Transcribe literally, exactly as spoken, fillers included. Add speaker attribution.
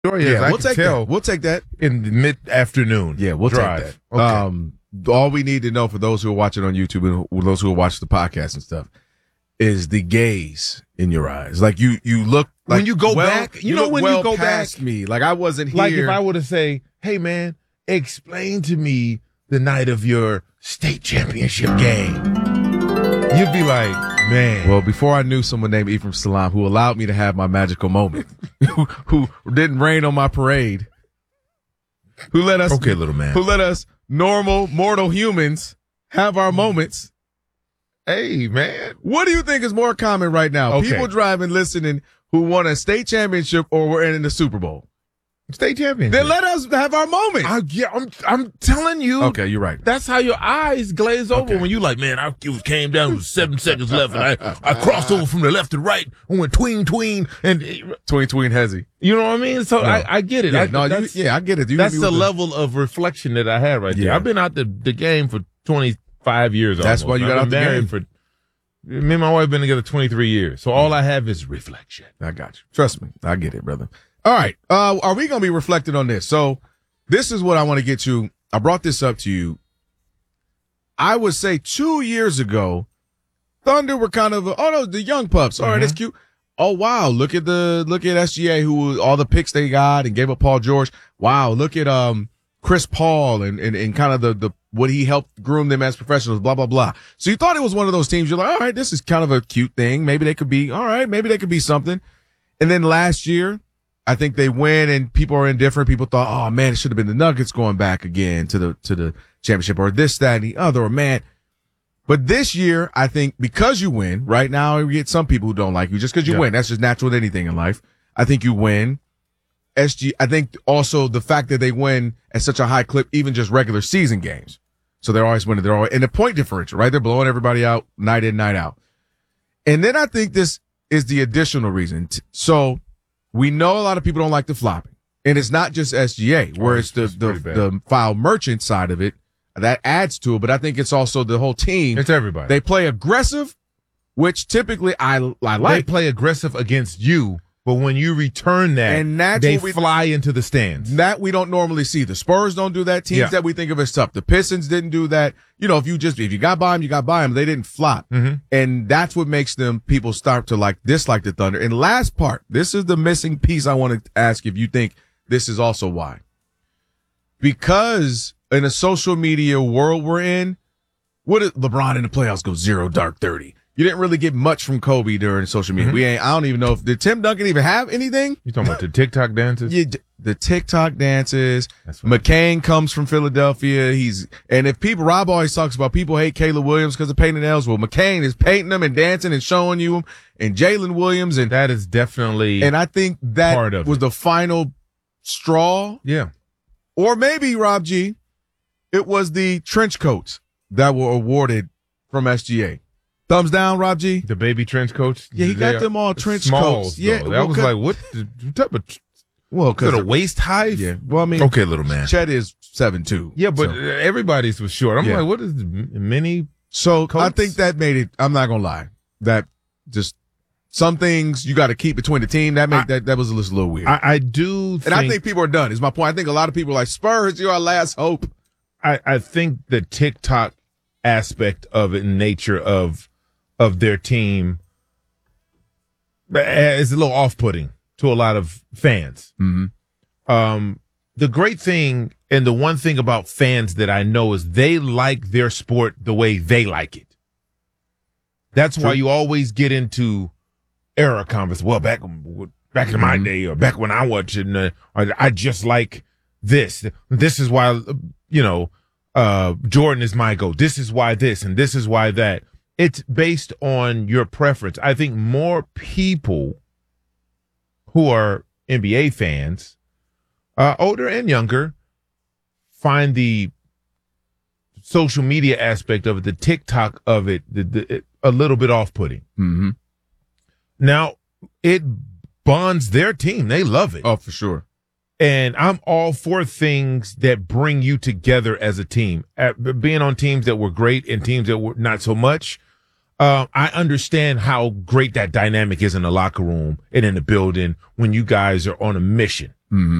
Speaker 1: story is.
Speaker 2: Yeah,
Speaker 1: I
Speaker 2: we'll
Speaker 1: can
Speaker 2: take
Speaker 1: tell
Speaker 2: that. We'll take that
Speaker 1: in the mid-afternoon.
Speaker 2: Yeah, we'll
Speaker 1: drive.
Speaker 2: take that.
Speaker 1: Okay.
Speaker 2: Um, all we need to know for those who are watching on YouTube and who- those who will watch the podcast and stuff is the gaze in your eyes. Like you, you look like
Speaker 1: When you go
Speaker 2: well,
Speaker 1: back, you know
Speaker 2: look
Speaker 1: when you
Speaker 2: well
Speaker 1: go
Speaker 2: past
Speaker 1: back?
Speaker 2: me, like I wasn't here.
Speaker 1: Like if I were to say, hey, man, explain to me the night of your state championship game, you'd be like, man.
Speaker 2: Well, before I knew someone named Ephraim Salam who allowed me to have my magical moment, who, who didn't rain on my parade, who let us,
Speaker 1: Okay, little man.
Speaker 2: who let us normal mortal humans have our moments.
Speaker 1: Hey, man.
Speaker 2: What do you think is more common right now?
Speaker 1: Okay.
Speaker 2: People driving, listening, who won a state championship or were in the Super Bowl.
Speaker 1: State championship.
Speaker 2: Then let us have our moment.
Speaker 1: I, yeah, I'm, I'm telling you.
Speaker 2: Okay, you're right.
Speaker 1: That's how your eyes glaze over
Speaker 2: Okay.
Speaker 1: when you like, man, I it was came down with seven seconds left, and I, I crossed over from the left to right, and went tween tween, and
Speaker 2: Tween tween hezzy.
Speaker 1: you know what I mean. So
Speaker 2: No.
Speaker 1: I, I get it.
Speaker 2: Yeah,
Speaker 1: I,
Speaker 2: no, you,
Speaker 1: that's,
Speaker 2: yeah, I get it. You
Speaker 1: that's
Speaker 2: hit me
Speaker 1: the
Speaker 2: with
Speaker 1: level of reflection that I had right there.
Speaker 2: Yeah.
Speaker 1: I've been out the, the game for twenty-five years.
Speaker 2: That's
Speaker 1: almost.
Speaker 2: why you got
Speaker 1: I've
Speaker 2: out the
Speaker 1: been married
Speaker 2: game.
Speaker 1: for. Me and my wife been together twenty-three years, so all I have is reflection.
Speaker 2: I got you. Trust me. I get it, brother. All right. Uh, are we going to be reflecting on this? So this is what I want to get to. I brought this up to you. I would say two years ago, Thunder were kind of, oh, no, the young pups. All right,
Speaker 1: Mhm.
Speaker 2: that's cute. Oh, wow. Look at the, look at S G A, who, all the picks they got and gave up Paul George. Wow. Look at, um, Chris Paul and, and, and kind of the, the, what he helped groom them as professionals, blah, blah, blah. So you thought it was one of those teams. You're like, all right, this is kind of a cute thing. Maybe they could be, all right, maybe they could be something. And then last year, I think they win and people are indifferent. People thought, oh man, it should have been the Nuggets going back again to the, to the championship or this, that, and the other, or man. But this year, I think because you win, right now, you get some people who don't like you just because you
Speaker 1: Yeah.
Speaker 2: win. That's just natural with anything in life. I think you win. S G, I think also the fact that they win at such a high clip, even just regular season games. So they're always winning. They're always in the point differential, right? They're blowing everybody out night in, night out. And then I think this is the additional reason. So we know a lot of people don't like the flopping, and it's not just S G A, where
Speaker 1: Oh,
Speaker 2: it's the,
Speaker 1: it's
Speaker 2: the,
Speaker 1: pretty bad.
Speaker 2: the file merchant side of it that adds to it. But I think it's also the whole team.
Speaker 1: It's everybody.
Speaker 2: They play aggressive, which typically I, I
Speaker 1: They
Speaker 2: like.
Speaker 1: play aggressive against you, but when you return that,
Speaker 2: And that's
Speaker 1: they
Speaker 2: what we-
Speaker 1: fly into the stands.
Speaker 2: That we don't normally see. The Spurs don't do that. Teams
Speaker 1: Yeah.
Speaker 2: that we think of as tough. The Pistons didn't do that. You know, if you just, if you got by them, you got by them. They didn't flop.
Speaker 1: Mm-hmm.
Speaker 2: And that's what makes them, people start to like, dislike the Thunder. And last part, this is the missing piece I want to ask if you think this is also why. Because in a social media world we're in, what did LeBron in the playoffs go zero dark thirty? You didn't really get much from Kobe during social media.
Speaker 1: Mm-hmm.
Speaker 2: We ain't, I don't even know if, did Tim Duncan even have anything?
Speaker 1: You talking about the TikTok dances?
Speaker 2: You, the TikTok dances.
Speaker 1: That's what-
Speaker 2: McCain comes from Philadelphia. He's, and if people, Rob always talks about people hate Caleb Williams because of painting nails. Well, McCain is painting them and dancing and showing you them, and Jalen Williams. And,
Speaker 1: That is definitely
Speaker 2: and I think that
Speaker 1: part of
Speaker 2: was
Speaker 1: it.
Speaker 2: the final straw.
Speaker 1: yeah.
Speaker 2: Or maybe, Rob G, it was the trench coats that were awarded from S G A. Thumbs down, Rob G.
Speaker 1: The baby trench coats.
Speaker 2: Yeah, he
Speaker 1: They
Speaker 2: got
Speaker 1: are
Speaker 2: them all trench
Speaker 1: smalls,
Speaker 2: coats. Yeah,
Speaker 1: though.
Speaker 2: well,
Speaker 1: that was
Speaker 2: 'cause-
Speaker 1: like what, the, what type of
Speaker 2: Well,
Speaker 1: is it
Speaker 2: because
Speaker 1: a waist height?
Speaker 2: yeah. Well, I mean,
Speaker 1: Okay, little man.
Speaker 2: Chet is seven two.
Speaker 1: Yeah, but
Speaker 2: so.
Speaker 1: uh, everybody's was short. I'm
Speaker 2: Yeah.
Speaker 1: like, what is the mini?
Speaker 2: So I
Speaker 1: Coats?
Speaker 2: think that made it. I'm not gonna lie. That just some things you got to keep between the team. That made
Speaker 1: I-
Speaker 2: that that was a little, little weird.
Speaker 1: I, I do,
Speaker 2: and I think people are done. Is my point. I think a lot of people are like Spurs. You're our last hope.
Speaker 1: I, I think the TikTok aspect of it, nature of of their team, is a little off-putting to a lot of fans.
Speaker 2: Mm-hmm.
Speaker 1: Um, the great thing and the one thing about fans that I know is they like their sport the way they like it. That's why
Speaker 2: True.
Speaker 1: you always get into era conversations. Well, back back in my
Speaker 2: Mhm.
Speaker 1: day, or back when I watched it, uh, I, I just like this. This is why, you know, uh, Jordan is my goat. This is why this, and this is why that. It's based on your preference. I think more people who are N B A fans, uh, older and younger, find the social media aspect of it, the TikTok of it, the, the, it a little bit off-putting.
Speaker 2: Mm-hmm.
Speaker 1: Now, it bonds their team. They love it.
Speaker 2: Oh, for sure.
Speaker 1: And I'm all for things that bring you together as a team. At, being on teams that were great and teams that were not so much, uh, I understand how great that dynamic is in the locker room and in the building when you guys are on a mission.
Speaker 2: Mhm.